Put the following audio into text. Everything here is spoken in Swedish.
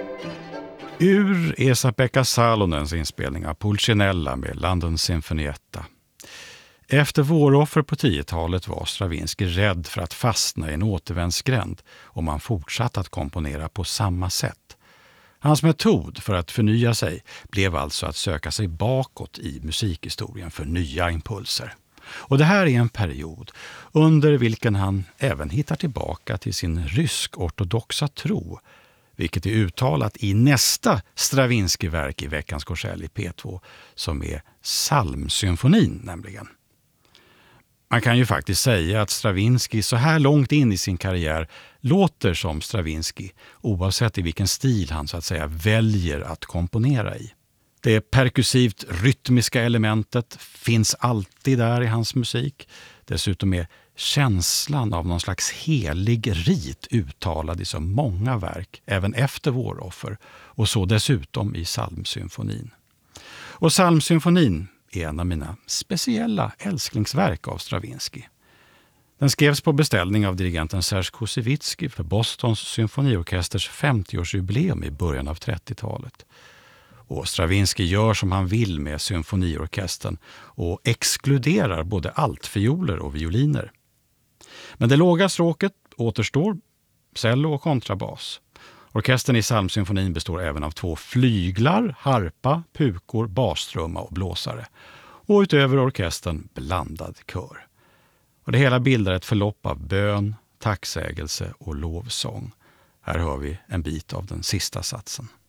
Ur Esa-Pekka Salonens inspelning av Pulcinella med London Sinfonietta. Efter Våroffer på 10-talet var Stravinsky rädd för att fastna i en återvändsgränd om han fortsatte att komponera på samma sätt. Hans metod för att förnya sig blev alltså att söka sig bakåt i musikhistorien för nya impulser. Och det här är en period under vilken han även hittar tillbaka till sin rysk-ortodoxa tro, vilket är uttalat i nästa Stravinsky-verk i veckans korsell i P2 som är Psalmsymfonin nämligen. Man kan ju faktiskt säga att Stravinsky så här långt in i sin karriär låter som Stravinsky oavsett i vilken stil han så att säga väljer att komponera i. Det perkussivt rytmiska elementet finns alltid där i hans musik. Dessutom är känslan av någon slags helig rit uttalad i så många verk, även efter Våroffer, och så dessutom i Psalmsymfonin. Och Psalmsymfonin är en av mina speciella älsklingsverk av Stravinsky. Den skrevs på beställning av dirigenten Serge Koussevitzky för Bostons symfoniorkesters 50-årsjubileum i början av 30-talet. Och Stravinsky gör som han vill med symfoniorkestern och exkluderar både altvioler och violiner. Men det låga stråket återstår, cello och kontrabas. Orkestern i Psalmsymfonin består även av 2 flyglar, harpa, pukor, bastrumma och blåsare. Och utöver orkestern blandad kör. Och det hela bildar ett förlopp av bön, tacksägelse och lovsång. Här hör vi en bit av den sista satsen.